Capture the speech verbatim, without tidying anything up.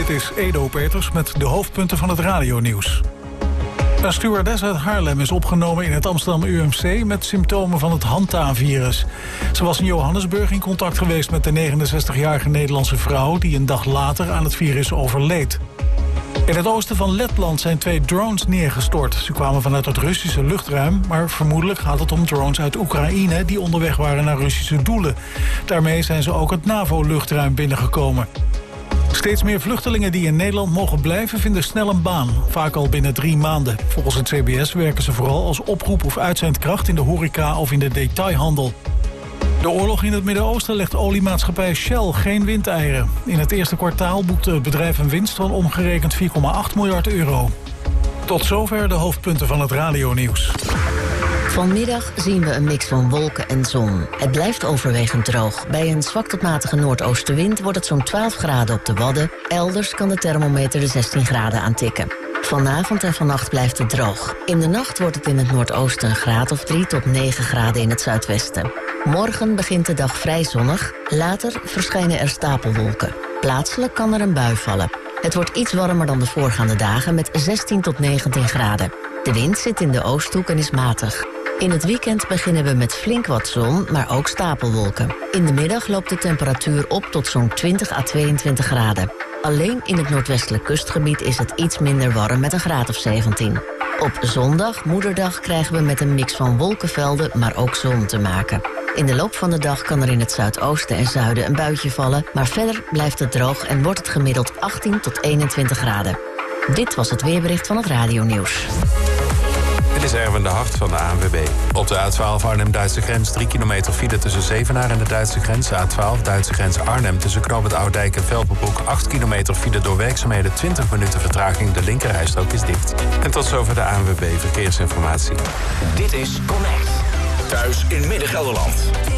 Dit is Edo Peters met de hoofdpunten van het radionieuws. Een stewardess uit Haarlem is opgenomen in het Amsterdam U M C met symptomen van het Hanta-virus. Ze was in Johannesburg in contact geweest met de negenenzestigjarige Nederlandse vrouw die een dag later aan het virus overleed. In het oosten van Letland zijn twee drones neergestort. Ze kwamen vanuit het Russische luchtruim, maar vermoedelijk gaat het om drones uit Oekraïne die onderweg waren naar Russische doelen. Daarmee zijn ze ook het NAVO-luchtruim binnengekomen. Steeds meer vluchtelingen die in Nederland mogen blijven vinden snel een baan. Vaak al binnen drie maanden. Volgens het C B S werken ze vooral als oproep- of uitzendkracht in de horeca of in de detailhandel. De oorlog in het Midden-Oosten legt oliemaatschappij Shell geen windeieren. In het eerste kwartaal boekte het bedrijf een winst van omgerekend vier komma acht miljard euro. Tot zover de hoofdpunten van het radionieuws. Vanmiddag zien we een mix van wolken en zon. Het blijft overwegend droog. Bij een zwak tot matige noordoostenwind wordt het zo'n twaalf graden op de Wadden. Elders kan de thermometer de zestien graden aantikken. Vanavond en vannacht blijft het droog. In de nacht wordt het in het noordoosten een graad of drie tot negen graden in het zuidwesten. Morgen begint de dag vrij zonnig. Later verschijnen er stapelwolken. Plaatselijk kan er een bui vallen. Het wordt iets warmer dan de voorgaande dagen met zestien tot negentien graden. De wind zit in de oosthoek en is matig. In het weekend beginnen we met flink wat zon, maar ook stapelwolken. In de middag loopt de temperatuur op tot zo'n twintig à tweeëntwintig graden. Alleen in het noordwestelijk kustgebied is het iets minder warm met een graad of zeventien. Op zondag, moederdag, krijgen we met een mix van wolkenvelden, maar ook zon te maken. In de loop van de dag kan er in het zuidoosten en zuiden een buitje vallen, maar verder blijft het droog en wordt het gemiddeld achttien tot eenentwintig graden. Dit was het weerbericht van het radionieuws. Dit is Erwin de Hart van de A N W B. Op de A twaalf Arnhem-Duitse grens drie kilometer file tussen Zevenaar en de Duitse grens. A twaalf Duitse grens Arnhem tussen Knoop Oudijk en Velpenbroek. acht kilometer file door werkzaamheden, twintig minuten vertraging. De linkerrijstrook is dicht. En tot zover de A N W B Verkeersinformatie. Dit is Connect. Thuis in Midden-Gelderland.